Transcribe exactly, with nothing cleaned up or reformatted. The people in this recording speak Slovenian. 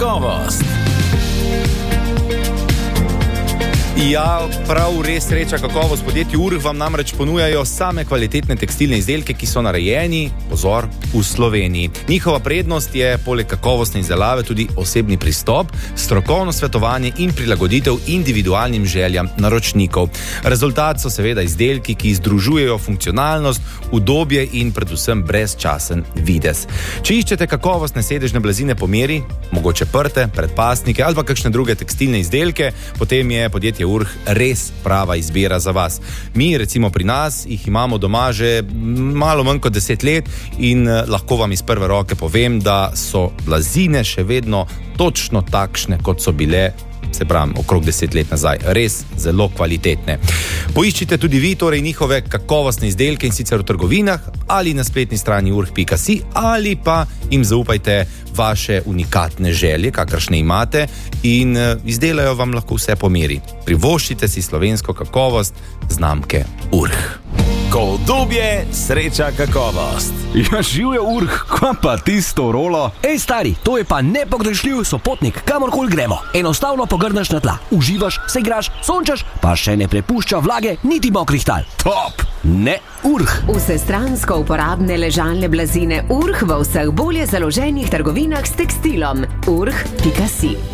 Kakovost. Ja, prav res sreča kakovost. Podjetji Urh vam namreč ponujajo same kvalitetne tekstilne izdelke, ki so narejeni, pozor, v Sloveniji. Njihova prednost je poleg kakovostne izdelave tudi osebni pristop, strokovno svetovanje in prilagoditev individualnim željam naročnikov. Rezultat so seveda izdelki, ki združujejo funkcionalnost, udobje in predvsem brezčasen videz. Če iščete kakovostne sedežne blazine po meri, mogoče prte, predpasnike ali pa kakšne druge tekstilne izdelke, potem je podjetje Urh res prava izbira za vas. Mi, recimo pri nas, jih imamo doma že malo manj kot deset let in eh, lahko vam iz prve roke povem, da so blazine še vedno točno takšne, kot so bile, se pravim, okrog deset let nazaj. Res zelo kvalitetne. Poiščite tudi vi torej njihove kakovostne izdelke, in sicer v trgovinah ali na spletni strani urh pika si ali pa jim zaupajte vaše unikatne želje, kakršne imate, in izdelajo vam lahko vse po meri. Privoščite si slovensko kakovost znamke Urh. Ko udobje, sreča kakovost. Ja, živ je Urh, kva pa tisto rolo? Ej, stari, to je pa nepogrešljiv sopotnik, kamorkoli gremo. Enostavno pogrneš na tla, uživaš, se igraš, sončaš, pa še ne prepušča vlage niti mokrih tal. Top! Ne Urh. Vsestransko uporabne ležalne blazine Urh v vseh bolje založenih trgovinah s tekstilom. urh pika si